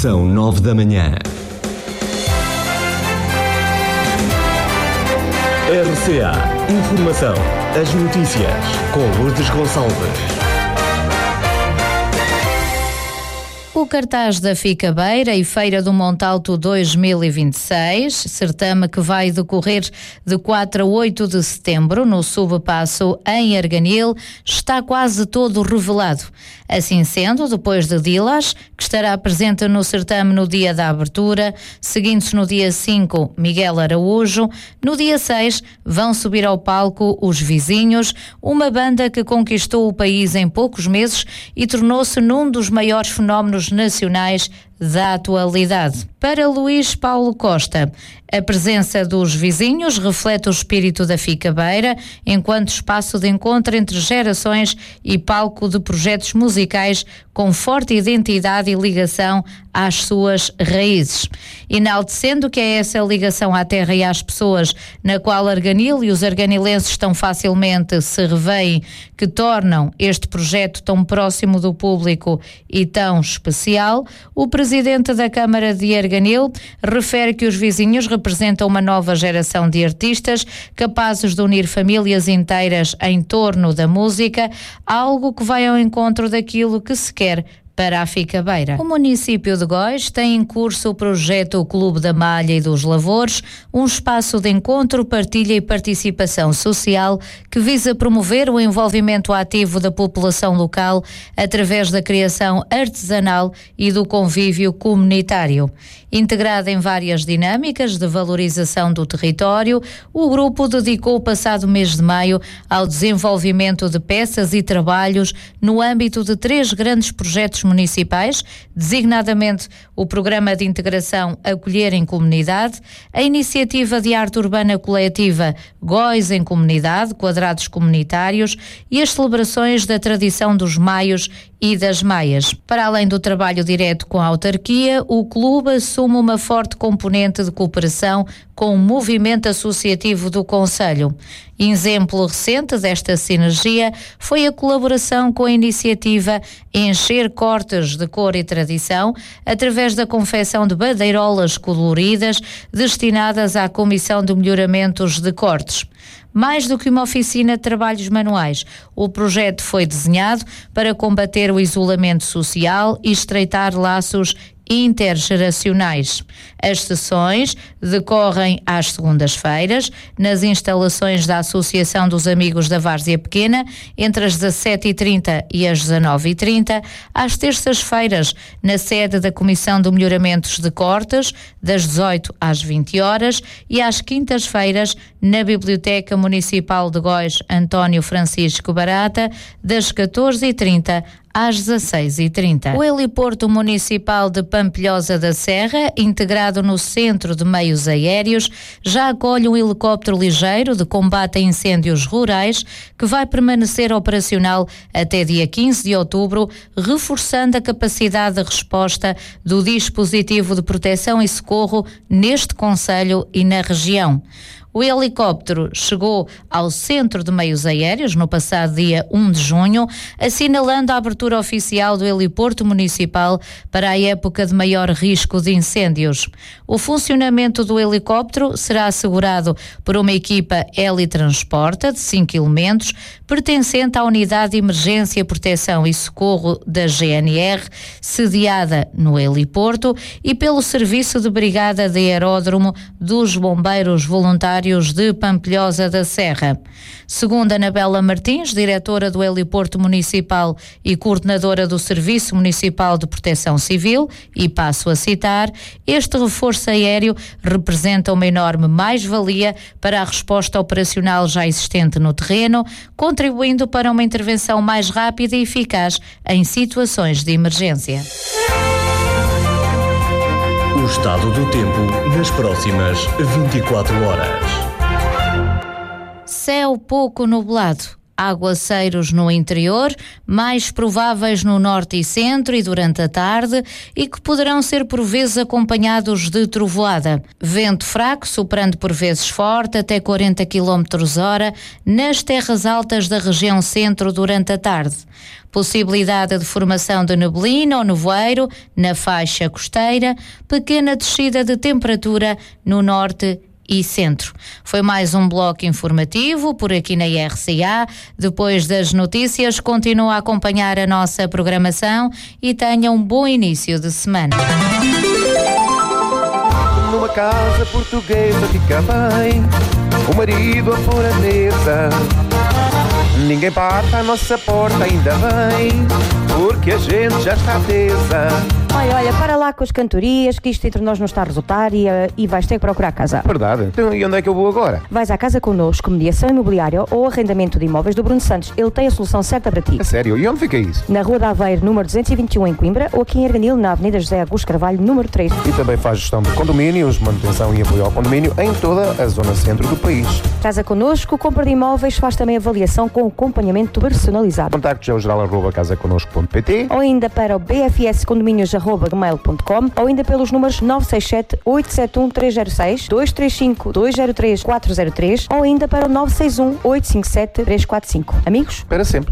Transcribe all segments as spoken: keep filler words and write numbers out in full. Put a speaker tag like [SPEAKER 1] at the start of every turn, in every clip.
[SPEAKER 1] São nove da manhã. R C A Informação. As notícias com Lourdes Gonçalves.
[SPEAKER 2] O cartaz da Ficabeira e Feira do Montalto dois mil e vinte e seis, certame que vai decorrer de quatro a oito de setembro no Subpasso em Arganil, está quase todo revelado. Assim sendo, depois de Dilas, que estará presente no certame no dia da abertura, seguindo-se no dia cinco, Miguel Araújo, no dia seis vão subir ao palco Os Vizinhos, uma banda que conquistou o país em poucos meses e tornou-se num dos maiores fenómenos nacionais da atualidade. Para Luís Paulo Costa, a presença dos Vizinhos reflete o espírito da Ficabeira enquanto espaço de encontro entre gerações e palco de projetos musicais com forte identidade e ligação às suas raízes. Enaltecendo que é essa ligação à terra e às pessoas na qual Arganil e os arganilenses tão facilmente se revêem, que tornam este projeto tão próximo do público e tão especial, o presidente da Câmara de Arganil refere que os Vizinhos representam uma nova geração de artistas capazes de unir famílias inteiras em torno da música, algo que vai ao encontro daquilo que se quer para a Ficabeira. O município de Góis tem em curso o projeto Clube da Malha e dos Lavores, um espaço de encontro, partilha e participação social que visa promover o envolvimento ativo da população local através da criação artesanal e do convívio comunitário. Integrado em várias dinâmicas de valorização do território, o grupo dedicou o passado mês de maio ao desenvolvimento de peças e trabalhos no âmbito de três grandes projetos municipais, designadamente o Programa de Integração Acolher em Comunidade, a Iniciativa de Arte Urbana Coletiva Góis em Comunidade, Quadrados Comunitários e as celebrações da tradição dos Maios e das Maias. Para além do trabalho direto com a autarquia, o clube assume uma forte componente de cooperação com o movimento associativo do concelho. Exemplo recente desta sinergia foi a colaboração com a iniciativa Encher Cortes de Cor e Tradição, através da confecção de bandeirolas coloridas destinadas à Comissão de Melhoramentos de Cortes. Mais do que uma oficina de trabalhos manuais, o projeto foi desenhado para combater o isolamento social e estreitar laços intergeracionais. As sessões decorrem às segundas-feiras nas instalações da Associação dos Amigos da Várzea Pequena entre as dezassete e trinta e as dezanove e trinta, às terças-feiras na sede da Comissão de Melhoramentos de Cortes das dezoito às vinte horas e às quintas-feiras na Biblioteca Municipal de Góis António Francisco Barata das catorze e trinta às dezasseis e trinta. O heliporto municipal de Pampilhosa da Serra, integrado no Centro de Meios Aéreos, já acolhe um helicóptero ligeiro de combate a incêndios rurais que vai permanecer operacional até dia quinze de outubro, reforçando a capacidade de resposta do dispositivo de proteção e socorro neste concelho e na região. O helicóptero chegou ao Centro de Meios Aéreos no passado dia um de junho, assinalando a abertura oficial do heliporto municipal para a época de maior risco de incêndios. O funcionamento do helicóptero será assegurado por uma equipa helitransporta de cinco elementos, pertencente à Unidade de Emergência, Proteção e Socorro da G N R, sediada no heliporto, e pelo Serviço de Brigada de Aeródromo dos Bombeiros Voluntários de Pampilhosa da Serra. Segundo Anabela Martins, diretora do Heliporto Municipal e coordenadora do Serviço Municipal de Proteção Civil, e passo a citar, este reforço aéreo representa uma enorme mais-valia para a resposta operacional já existente no terreno, contribuindo para uma intervenção mais rápida e eficaz em situações de emergência.
[SPEAKER 1] O estado do tempo nas próximas vinte e quatro horas.
[SPEAKER 2] Céu pouco nublado. Aguaceiros no interior, mais prováveis no norte e centro e durante a tarde, e que poderão ser por vezes acompanhados de trovoada. Vento fraco, soprando por vezes forte, até quarenta quilómetros hora, nas terras altas da região centro durante a tarde. Possibilidade de formação de neblina ou nevoeiro na faixa costeira, pequena descida de temperatura no norte e centro. Foi mais um bloco informativo por aqui na R C A. Depois das notícias, continua a acompanhar a nossa programação e tenha um bom início de semana.
[SPEAKER 3] Numa casa portuguesa fica bem, o marido a pôr a mesa. Ninguém bate à nossa porta, ainda bem, porque a gente já está tesa.
[SPEAKER 4] Olha, olha, para lá com as cantorias, que isto entre nós não está a resultar e, uh, e vais ter que procurar casa.
[SPEAKER 3] Verdade. Então, e onde é que eu vou agora?
[SPEAKER 4] Vais à Casa Connosco, mediação imobiliária ou arrendamento de imóveis do Bruno Santos. Ele tem a solução certa para ti.
[SPEAKER 3] A sério? E onde fica isso?
[SPEAKER 4] Na Rua da Aveiro, número duzentos e vinte e um, em Coimbra, ou aqui em Arganil, na Avenida José Augusto Carvalho, número três.
[SPEAKER 3] E também faz gestão de condomínios, manutenção e apoio ao condomínio em toda a zona centro do país.
[SPEAKER 4] Casa Connosco, compra de imóveis, faz também avaliação com acompanhamento personalizado.
[SPEAKER 3] Contactos ao geral arroba casa connosco ponto pt
[SPEAKER 4] ou ainda para o b f s condomínios arroba gmail ponto com ou ainda pelos números nove seis sete, oito sete um, três zero seis, dois três cinco, dois zero três, quatro zero três ou ainda para o nove seis um, oito cinco sete, três quatro cinco. Amigos?
[SPEAKER 3] Para sempre.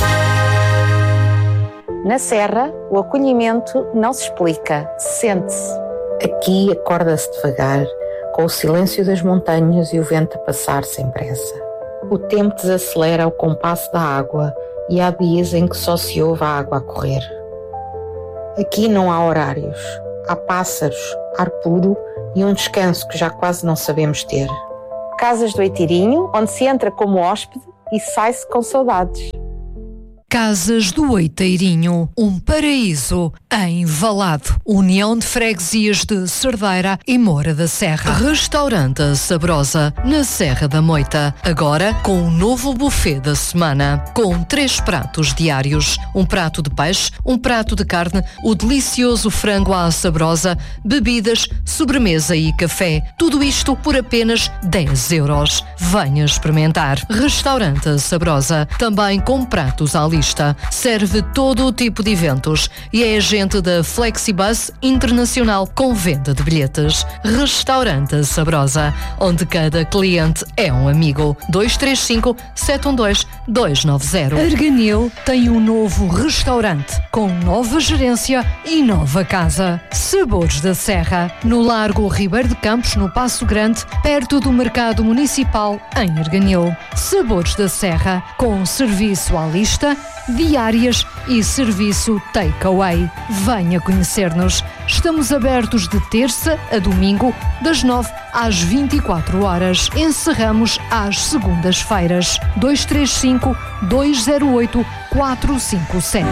[SPEAKER 5] Na Serra, o acolhimento não se explica, sente-se. Aqui acorda-se devagar, com o silêncio das montanhas e o vento a passar sem pressa. O tempo desacelera ao compasso da água e há dias em que só se ouve a água a correr. Aqui não há horários, há pássaros, ar puro e um descanso que já quase não sabemos ter. Casas do Oitirinho, onde se entra como hóspede e sai-se com saudades.
[SPEAKER 6] Casas do Oiteirinho, um paraíso em Valado. União de Freguesias de Cerdeira e Moura da Serra. Restaurante Sabrosa, na Serra da Moita. Agora com um novo buffet da semana. Com três pratos diários. Um prato de peixe, um prato de carne, o delicioso frango à sabrosa, bebidas, sobremesa e café. Tudo isto por apenas dez euros. Venha experimentar. Restaurante Sabrosa, também com pratos à lista. Serve todo o tipo de eventos e é agente da Flexibus Internacional com venda de bilhetes. Restaurante Sabrosa, onde cada cliente é um amigo. dois três cinco, sete um dois, dois nove zero. Arganil tem um novo restaurante com nova gerência e nova casa. Sabores da Serra, no Largo Ribeiro de Campos, no Passo Grande, perto do Mercado Municipal, em Arganil. Sabores da Serra, com serviço à lista, diárias e serviço takeaway. Venha conhecer-nos. Estamos abertos de terça a domingo, das nove às vinte e quatro horas. Encerramos às segundas-feiras. dois três cinco, dois zero oito, quatro cinco sete.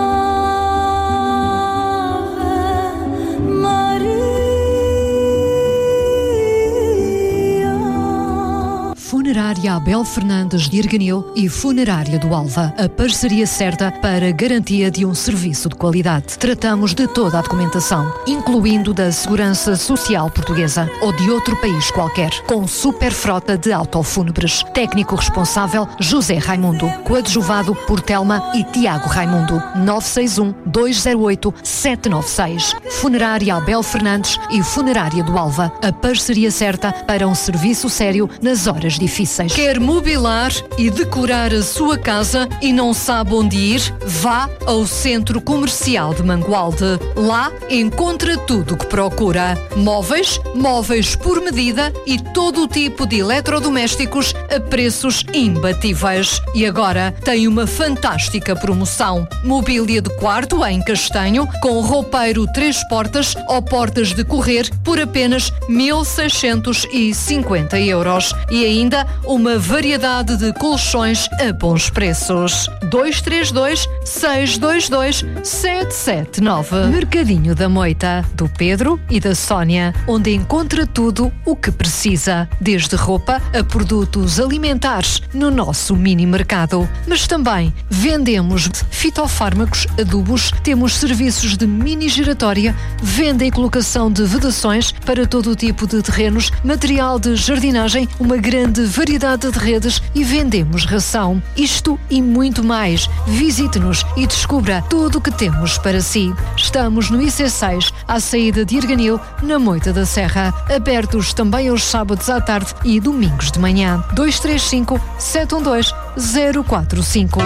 [SPEAKER 6] Funerária Abel Fernandes de Arganil e Funerária do Alva. A parceria certa para garantia de um serviço de qualidade. Tratamos de toda a documentação, incluindo da Segurança Social Portuguesa ou de outro país qualquer, com super frota de autofúnebres. Técnico responsável José Raimundo, coadjuvado por Telma e Tiago Raimundo. nove seis um, dois zero oito, sete nove seis. Funerária Abel Fernandes e Funerária do Alva. A parceria certa para um serviço sério nas horas difíceis. Quer mobilar e decorar a sua casa e não sabe onde ir? Vá ao Centro Comercial de Mangualde. Lá encontra tudo o que procura. Móveis, móveis por medida e todo o tipo de eletrodomésticos a preços imbatíveis. E agora tem uma fantástica promoção. Mobília de quarto em castanho com roupeiro três portas ou portas de correr por apenas mil seiscentos e cinquenta euros. E ainda uma variedade de colchões a bons preços. dois três dois, seis dois dois, sete sete nove. Mercadinho da Moita, do Pedro e da Sónia, onde encontra tudo o que precisa, desde roupa a produtos alimentares no nosso mini mercado. Mas também vendemos fitofármacos, adubos, temos serviços de mini giratória, venda e colocação de vedações para todo o tipo de terrenos, material de jardinagem, uma grande variedade qualidade de redes e vendemos ração. Isto e muito mais. Visite-nos e descubra tudo o que temos para si. Estamos no I C seis, à saída de Erganil, na Moita da Serra. Abertos também aos sábados à tarde e domingos de manhã. dois três cinco, sete um dois, zero quatro cinco.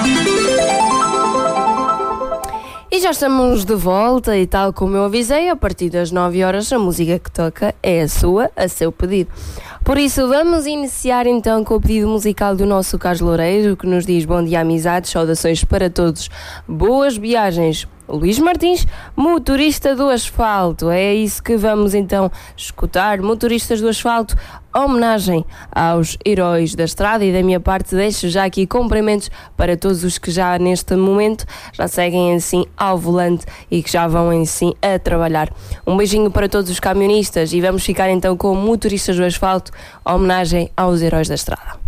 [SPEAKER 7] E já estamos de volta e tal como eu avisei, a partir das nove horas a música que toca é a sua, a seu pedido. Por isso vamos iniciar então com o pedido musical do nosso Carlos Loureiro, que nos diz: bom dia, amizades, saudações para todos, boas viagens. Luís Martins, motorista do asfalto. É isso que vamos então escutar. Motoristas do asfalto, homenagem aos heróis da estrada, e da minha parte deixo já aqui cumprimentos para todos os que já neste momento já seguem assim ao volante e que já vão em si a trabalhar. Um beijinho para todos os camionistas e vamos ficar então com motoristas do asfalto, homenagem aos heróis da estrada.